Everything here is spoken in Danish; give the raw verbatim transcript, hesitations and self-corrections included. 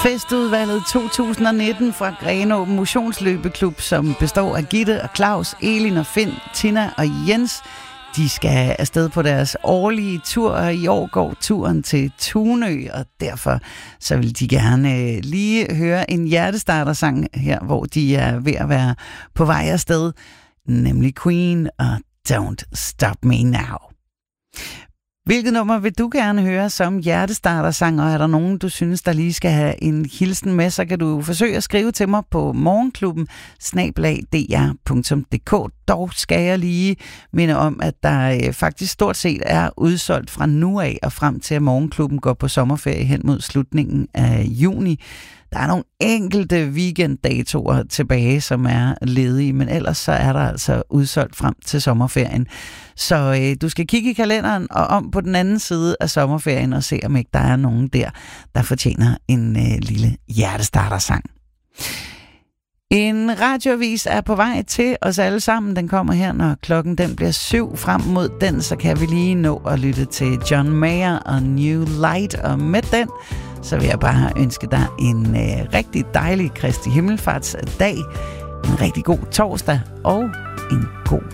Festudvalget to tusind nitten fra Grenaa Motionsløbeklub, som består af Gitte og Claus, Elin og Finn, Tina og Jens. De skal afsted på deres årlige tur, og i år går turen til Tunø, og derfor så vil de gerne lige høre en hjertestartersang her, hvor de er ved at være på vej afsted, nemlig Queen og Don't Stop Me Now. Hvilket nummer vil du gerne høre som hjertestartersang, og er der nogen, du synes, der lige skal have en hilsen med, så kan du forsøge at skrive til mig på morgenklubben snabel-a d r punktum d k. Dog skal jeg lige minde om, at der faktisk stort set er udsolgt fra nu af og frem til, at morgenklubben går på sommerferie hen mod slutningen af juni. Der er nogle enkelte weekenddatoer tilbage, som er ledige, men ellers så er der altså udsolgt frem til sommerferien. Så øh, du skal kigge i kalenderen og om på den anden side af sommerferien og se, om ikke der er nogen der, der fortjener en øh, lille hjertestartersang. En radioavis er på vej til os alle sammen. Den kommer her, når klokken den bliver syv. Frem mod den, så kan vi lige nå at lytte til John Mayer og New Light. Og med den, så vil jeg bare ønske dig en øh, rigtig dejlig Kristi Himmelfartsdag, en rigtig god torsdag og en god